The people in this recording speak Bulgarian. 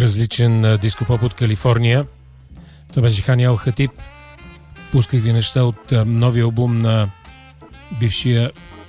различен дископоп от Калифорния. Това беше Хани Ел Хатиб. Пусках ви неща от новия албум на бившия